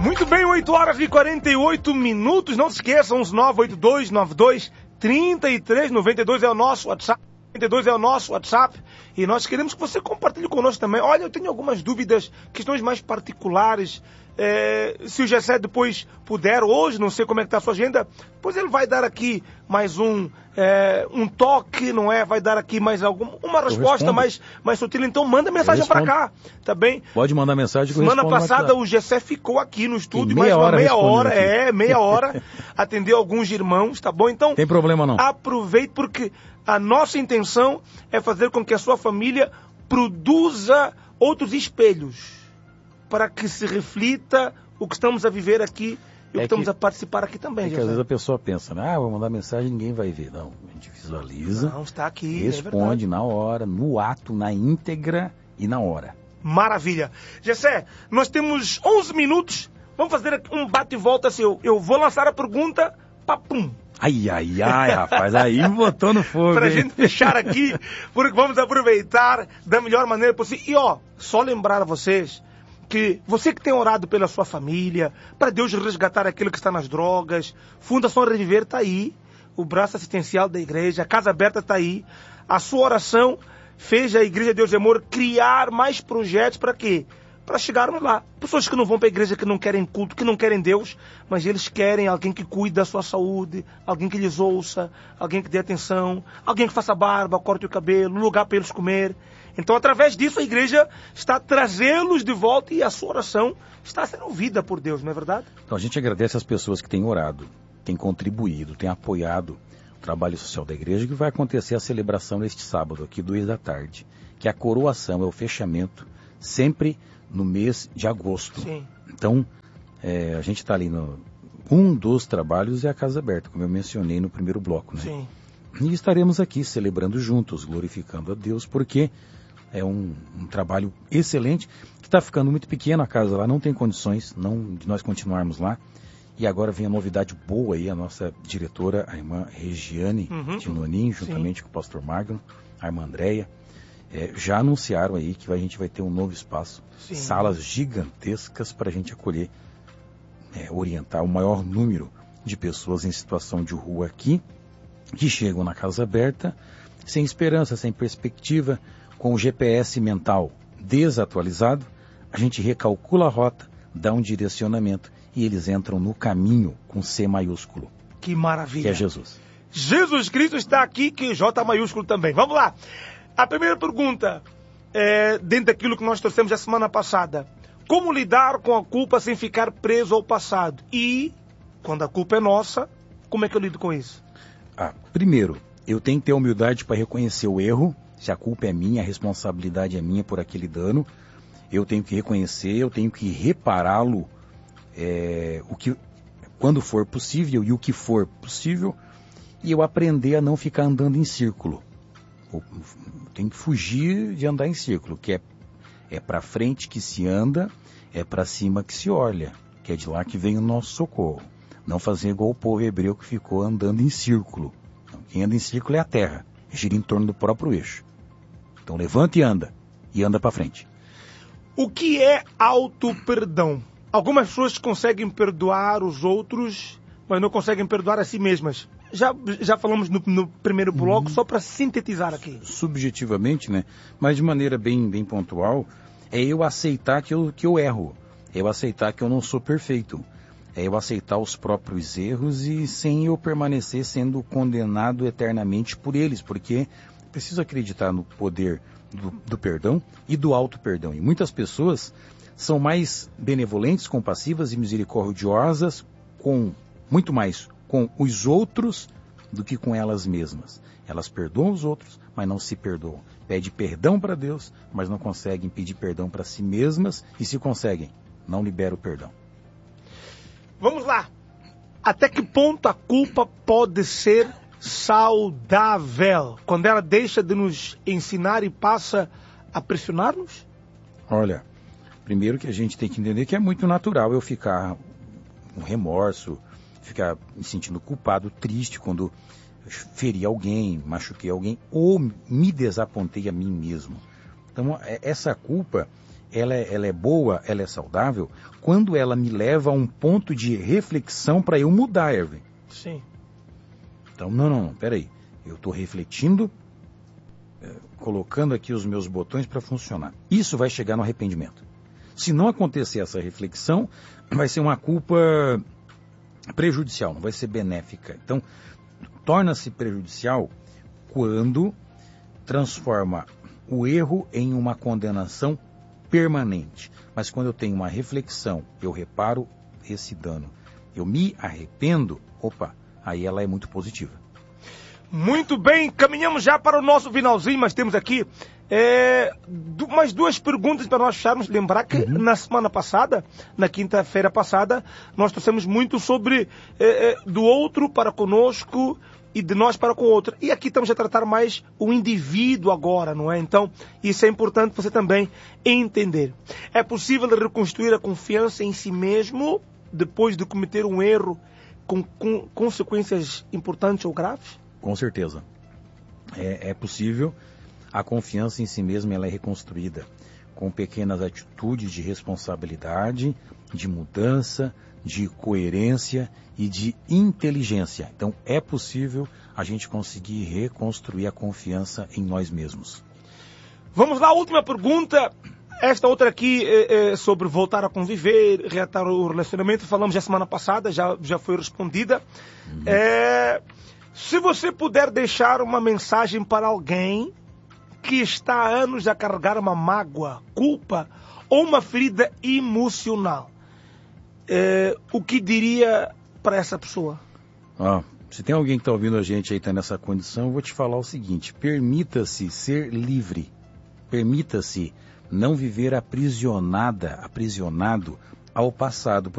Muito bem, 8 horas e 48 minutos. Não se esqueçam, os 982923392 é o nosso WhatsApp. 92 é o nosso WhatsApp. E nós queremos que você compartilhe conosco também. Olha, eu tenho algumas dúvidas, questões mais particulares. Se o Gessé depois puder, hoje, não sei como é que está a sua agenda, pois ele vai dar aqui mais um toque, não é? Vai dar aqui mais uma resposta mais sutil. Então manda mensagem para cá, tá bem? Pode mandar mensagem que eu Semana respondo passada o Gessé ficou aqui no estúdio mais meia hora, meia hora, atendeu alguns irmãos, tá bom? Então, tem problema não. Aproveite, porque a nossa intenção é fazer com que a sua família produza outros espelhos, para que se reflita o que estamos a viver aqui e o que estamos a participar aqui também. Às vezes a pessoa pensa, vou mandar mensagem e ninguém vai ver. Não, a gente visualiza, não, está aqui, responde na hora, no ato, na íntegra e na hora. Maravilha. Gessé, nós temos 11 minutos, vamos fazer um bate e volta assim, eu vou lançar a pergunta, papum. Ai, rapaz, aí botou no fogo. Pra gente fechar aqui, porque vamos aproveitar da melhor maneira possível. E só lembrar a vocês que você que tem orado pela sua família, para Deus resgatar aquilo que está nas drogas, Fundação Reviver está aí, o braço assistencial da igreja, a Casa Aberta está aí. A sua oração fez a Igreja Deus de Amor criar mais projetos para quê? Para chegarmos lá. Pessoas que não vão para a igreja, que não querem culto, que não querem Deus, mas eles querem alguém que cuide da sua saúde, alguém que lhes ouça, alguém que dê atenção, alguém que faça barba, corte o cabelo, lugar para eles comer. Então, através disso, a igreja está a trazê-los de volta e a sua oração está sendo ouvida por Deus, não é verdade? Então, a gente agradece as pessoas que têm orado, têm contribuído, têm apoiado o trabalho social da igreja, que vai acontecer a celebração neste sábado, aqui 2 da tarde, que a coroação é o fechamento, sempre no mês de agosto. Sim. Então, a gente está ali um dos trabalhos é a Casa Aberta, como eu mencionei no primeiro bloco, né? Sim. E estaremos aqui celebrando juntos, glorificando a Deus, porque é um trabalho excelente, que está ficando muito pequeno, a casa lá não tem condições de nós continuarmos lá. E agora vem a novidade boa aí, a nossa diretora, a irmã Regiane Tinonin, juntamente com o pastor Magno, a irmã Andréia, já anunciaram aí que a gente vai ter um novo espaço, salas gigantescas para a gente acolher, orientar o maior número de pessoas em situação de rua aqui, que chegam na Casa Aberta, sem esperança, sem perspectiva, com o GPS mental desatualizado. A gente recalcula a rota, dá um direcionamento e eles entram no caminho com C maiúsculo. Que maravilha. Que é Jesus. Jesus Cristo está aqui, que J maiúsculo também. Vamos lá. A primeira pergunta, dentro daquilo que nós trouxemos a semana passada. Como lidar com a culpa sem ficar preso ao passado? E, quando a culpa é nossa, como é que eu lido com isso? Primeiro, eu tenho que ter humildade para reconhecer o erro. Se a culpa é minha, a responsabilidade é minha por aquele dano, eu tenho que reconhecer, eu tenho que repará-lo quando for possível e o que for possível, e eu aprender a não ficar andando em círculo. Eu tenho que fugir de andar em círculo, que é para frente que se anda, é para cima que se olha, que é de lá que vem o nosso socorro. Não fazer igual o povo hebreu que ficou andando em círculo. Quem anda em círculo é a terra, gira em torno do próprio eixo. Então levanta e anda para frente. O que é auto-perdão? Algumas pessoas conseguem perdoar os outros, mas não conseguem perdoar a si mesmas. Já falamos no primeiro bloco, só para sintetizar aqui. Subjetivamente, né? Mas de maneira bem pontual, é eu aceitar que eu erro. É eu aceitar que eu não sou perfeito. É eu aceitar os próprios erros e sem eu permanecer sendo condenado eternamente por eles, porque preciso acreditar no poder do perdão e do auto-perdão. E muitas pessoas são mais benevolentes, compassivas e misericordiosas muito mais com os outros do que com elas mesmas. Elas perdoam os outros, mas não se perdoam. Pede perdão para Deus, mas não conseguem pedir perdão para si mesmas, e se conseguem, não libera o perdão. Vamos lá. Até que ponto a culpa pode ser saudável? Quando ela deixa de nos ensinar e passa a pressionar-nos? Olha, primeiro que a gente tem que entender que é muito natural eu ficar com remorso, ficar me sentindo culpado, triste quando feri alguém, machuquei alguém ou me desapontei a mim mesmo. Então, essa culpa, ela é boa, ela é saudável, quando ela me leva a um ponto de reflexão para eu mudar, Erwin. Sim. Então, não, peraí. Eu estou refletindo, colocando aqui os meus botões para funcionar. Isso vai chegar no arrependimento. Se não acontecer essa reflexão, vai ser uma culpa prejudicial, não vai ser benéfica. Então, torna-se prejudicial quando transforma o erro em uma condenação permanente. Mas quando eu tenho uma reflexão, eu reparo esse dano, eu me arrependo, aí ela é muito positiva. Muito bem, caminhamos já para o nosso finalzinho, mas temos aqui mais duas perguntas para nós fecharmos. Lembrar que na semana passada, na quinta-feira passada, nós trouxemos muito sobre do outro para conosco e de nós para com o outro. E aqui estamos a tratar mais o indivíduo agora, não é? Então, isso é importante você também entender. É possível reconstruir a confiança em si mesmo depois de cometer um erro com consequências importantes ou graves? Com certeza. É possível. A confiança em si mesmo ela é reconstruída com pequenas atitudes de responsabilidade, de mudança, de coerência e de inteligência. Então, é possível a gente conseguir reconstruir a confiança em nós mesmos. Vamos lá, última pergunta. Esta outra aqui é sobre voltar a conviver, reatar o relacionamento. Falamos já semana passada, já foi respondida. Se você puder deixar uma mensagem para alguém que está há anos a carregar uma mágoa, culpa ou uma ferida emocional, o que diria para essa pessoa? Se tem alguém que está ouvindo a gente aí, está nessa condição, eu vou te falar o seguinte: permita-se ser livre, permita-se não viver aprisionado ao passado,